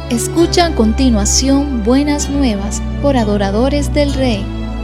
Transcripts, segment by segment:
Escucha a continuación Buenas Nuevas por Adoradores del Rey.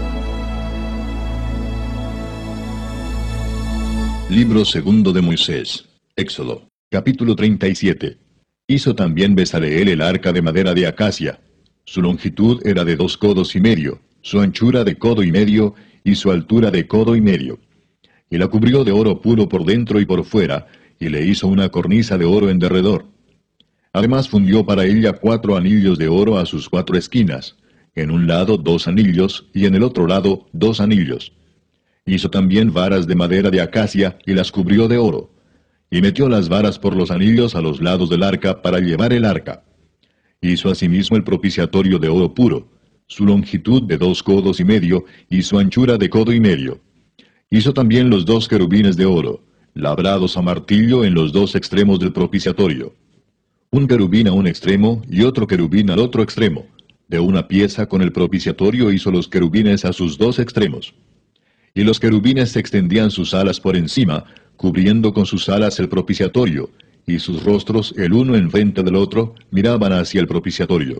Libro segundo de Moisés, Éxodo, capítulo 37. Hizo también Bezaleel el arca de madera de acacia. Su longitud era de 2 codos y medio, su anchura de codo y medio, y su altura de codo y medio. Y la cubrió de oro puro por dentro y por fuera, y le hizo una cornisa de oro en derredor. Además fundió para ella 4 anillos de oro a sus 4 esquinas, en un lado 2 anillos, y en el otro lado 2 anillos. Hizo también varas de madera de acacia, y las cubrió de oro. Y metió las varas por los anillos a los lados del arca para llevar el arca. Hizo asimismo el propiciatorio de oro puro, su longitud de 2 codos y medio, y su anchura de codo y medio. Hizo también los 2 querubines de oro, labrados a martillo en los 2 extremos del propiciatorio. Un querubín a un extremo y otro querubín al otro extremo. De una pieza con el propiciatorio hizo los querubines a sus 2 extremos. Y los querubines extendían sus alas por encima, cubriendo con sus alas el propiciatorio, y sus rostros, el uno enfrente del otro, miraban hacia el propiciatorio.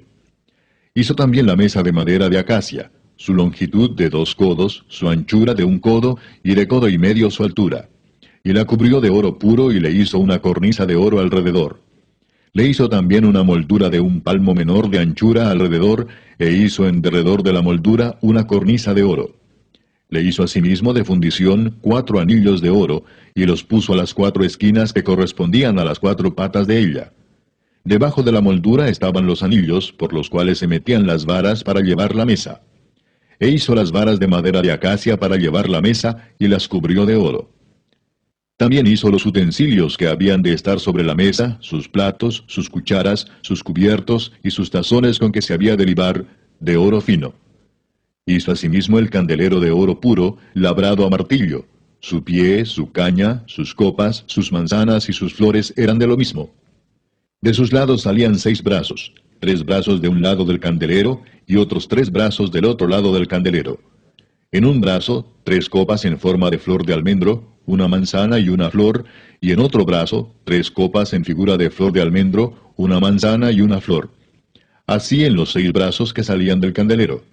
Hizo también la mesa de madera de acacia, su longitud de 2 codos, su anchura de 1 codo, y de codo y medio su altura. Y la cubrió de oro puro, y le hizo una cornisa de oro alrededor. Le hizo también una moldura de 1 palmo menor de anchura alrededor, e hizo en derredor de la moldura una cornisa de oro. Le hizo asimismo de fundición 4 anillos de oro, y los puso a las 4 esquinas que correspondían a las 4 patas de ella. Debajo de la moldura estaban los anillos, por los cuales se metían las varas para llevar la mesa. E hizo las varas de madera de acacia para llevar la mesa, y las cubrió de oro. También hizo los utensilios que habían de estar sobre la mesa, sus platos, sus cucharas, sus cubiertos y sus tazones con que se había de libar, de oro fino. Hizo asimismo el candelero de oro puro, labrado a martillo. Su pie, su caña, sus copas, sus manzanas y sus flores eran de lo mismo. De sus lados salían 6 brazos, 3 brazos de un lado del candelero y otros 3 brazos del otro lado del candelero. En un brazo, 3 copas en forma de flor de almendro, una manzana y una flor, y en otro brazo, 3 copas en figura de flor de almendro, una manzana y una flor. Así en los 6 brazos que salían del candelero.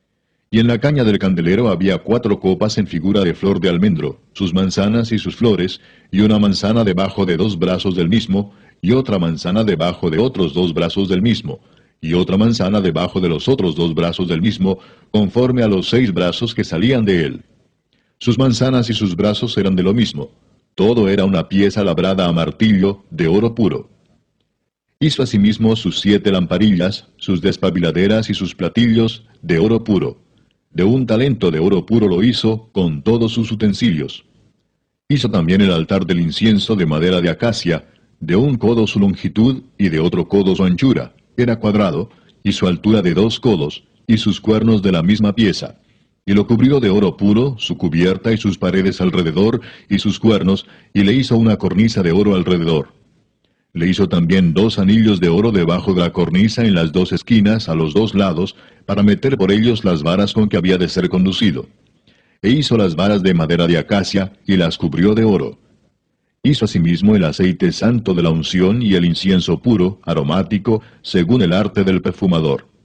Y en la caña del candelero había 4 copas en figura de flor de almendro, sus manzanas y sus flores, y una manzana debajo de 2 brazos del mismo, y otra manzana debajo de otros 2 brazos del mismo, y otra manzana debajo de los otros 2 brazos del mismo, conforme a los 6 brazos que salían de él. Sus manzanas y sus brazos eran de lo mismo. Todo era una pieza labrada a martillo, de oro puro. Hizo asimismo sus 7 lamparillas, sus despabiladeras y sus platillos, de oro puro. De 1 talento de oro puro lo hizo, con todos sus utensilios. Hizo también el altar del incienso de madera de acacia, de 1 codo su longitud y de otro codo su anchura. Era cuadrado, y su altura de 2 codos, y sus cuernos de la misma pieza. Y lo cubrió de oro puro, su cubierta y sus paredes alrededor, y sus cuernos, y le hizo una cornisa de oro alrededor. Le hizo también 2 anillos de oro debajo de la cornisa en las 2 esquinas, a los 2 lados, para meter por ellos las varas con que había de ser conducido. E hizo las varas de madera de acacia, y las cubrió de oro. Hizo asimismo el aceite santo de la unción y el incienso puro, aromático, según el arte del perfumador.